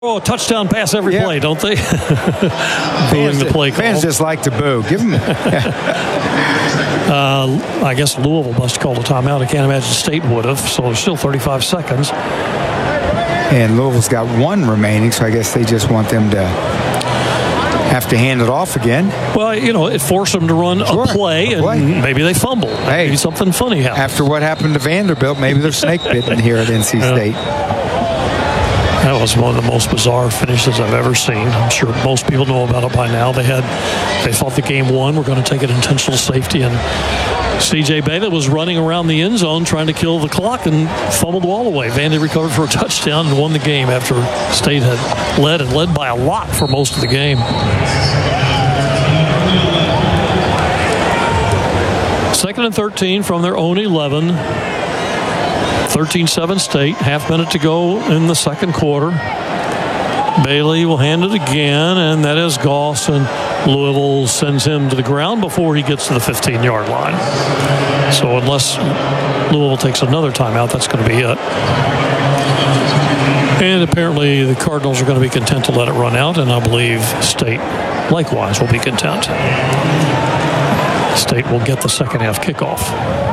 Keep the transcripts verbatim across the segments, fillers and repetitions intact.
Oh, touchdown pass every yeah. play, don't they? Fans, the play call. fans just like to boo. Give them. uh, I guess Louisville must have called a timeout. I can't imagine State would have. So there's still thirty-five seconds. And Louisville's got one remaining, so I guess they just want them to have to hand it off again. Well, you know, it forced them to run sure. a play, a play. and maybe they fumble. Hey, maybe something funny happened. After what happened to Vanderbilt, maybe they're snake bitten here at N C State. Yeah. That was one of the most bizarre finishes I've ever seen. I'm sure most people know about it by now. They had, they thought the game won. We're going to take an intentional safety, and C J Baylor was running around the end zone trying to kill the clock and fumbled the ball away. Vandy recovered for a touchdown and won the game after State had led and led by a lot for most of the game. Second and thirteen from their own eleven. thirteen seven State, half minute to go in the second quarter. Bailey will hand it again, and that is Goss, and Louisville sends him to the ground before he gets to the fifteen-yard line. So unless Louisville takes another timeout, that's going to be it. And apparently the Cardinals are going to be content to let it run out, and I believe State likewise will be content. State will get the second half kickoff.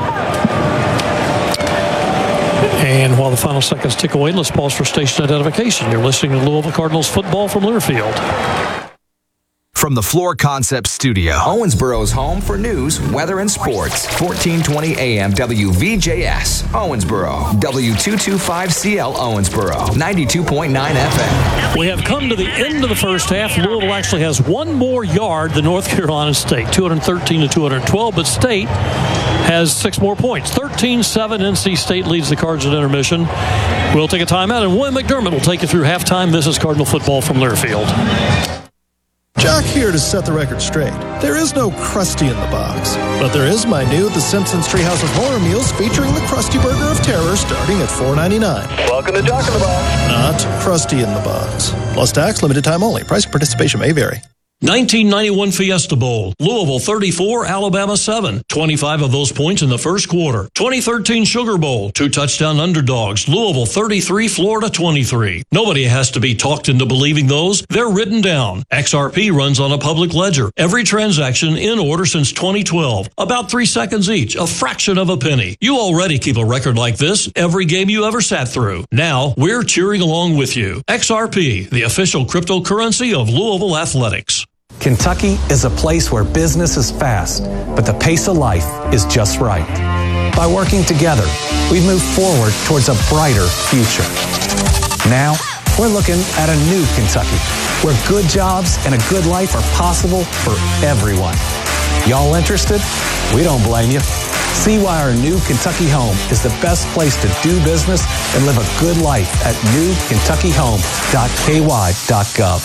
And while the final seconds tick away, let's pause for station identification. You're listening to Louisville Cardinals football from Learfield. From the Floor Concepts Studio, Owensboro's home for news, weather, and sports. fourteen twenty A M W V J S, Owensboro. W two twenty-five C L Owensboro, ninety-two point nine F M. We have come to the end of the first half. Louisville actually has one more yard than North Carolina State, two thirteen to two twelve, but State has six more points. thirteen seven, N C State leads the Cards at intermission. We'll take a timeout, and William McDermott will take you through halftime. This is Cardinal football from Learfield. Jock here to set the record straight. There is no Krusty in the box, but there is my new The Simpsons Treehouse of Horror meals featuring the Krusty Burger of Terror starting at four ninety-nine. Welcome to Jock in the Box. Not Krusty in the box. Plus tax, limited time only. Price and participation may vary. nineteen ninety-one Fiesta Bowl. Louisville thirty-four, Alabama seven. twenty-five of those points in the first quarter. twenty thirteen Sugar Bowl. Two touchdown underdogs. Louisville thirty-three, Florida twenty-three. Nobody has to be talked into believing those. They're written down. X R P runs on a public ledger. Every transaction in order since twenty twelve. About three seconds each. A fraction of a penny. You already keep a record like this every game you ever sat through. Now, we're cheering along with you. X R P, the official cryptocurrency of Louisville Athletics. Kentucky is a place where business is fast, but the pace of life is just right. By working together, we've moved forward towards a brighter future. Now, we're looking at a new Kentucky, where good jobs and a good life are possible for everyone. Y'all interested? We don't blame you. See why our new Kentucky home is the best place to do business and live a good life at new kentucky home dot k y dot gov.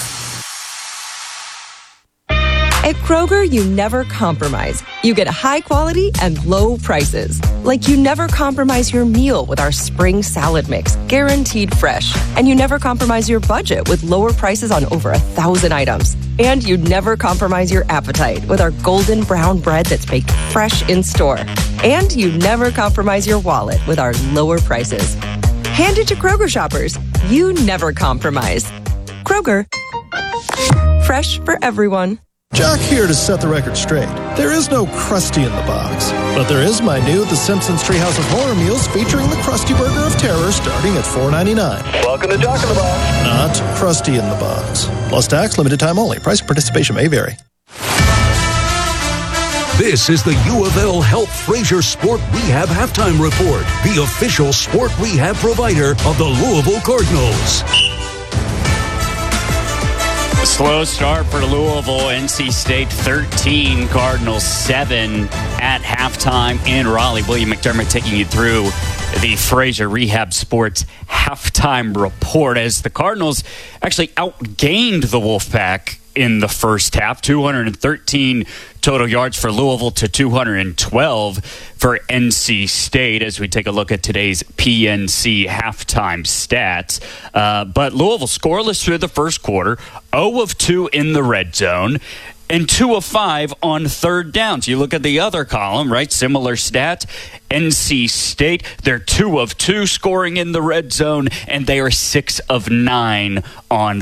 At Kroger, you never compromise. You get high quality and low prices. Like you never compromise your meal with our spring salad mix, guaranteed fresh. And you never compromise your budget with lower prices on over a thousand items. And you never compromise your appetite with our golden brown bread that's baked fresh in store. And you never compromise your wallet with our lower prices. Hand it to Kroger shoppers. You never compromise. Kroger. Fresh for everyone. Jock here to set the record straight. There is no Krusty in the box, but there is my new The Simpsons Treehouse of Horror meals featuring the Krusty Burger of Terror starting at four ninety-nine. Welcome to Jock in the Box. Not Krusty in the box. Plus tax, limited time only. Price and participation may vary. This is the U of L Health Fraser Sport Rehab Halftime Report, the official sport rehab provider of the Louisville Cardinals. A slow start for Louisville. N C State thirteen, Cardinals seven at halftime in Raleigh. William McDermott taking you through the Fraser Rehab Sports halftime report as the Cardinals actually outgained the Wolfpack in the first half. two hundred thirteen total yards for Louisville to two hundred twelve for N C State as we take a look at today's P N C halftime stats. Uh, but Louisville scoreless through the first quarter, zero of two in the red zone. and two of five on third downs. You look at the other column, right? Similar stat. N C State, they're two of two scoring in the red zone, and they are six of nine on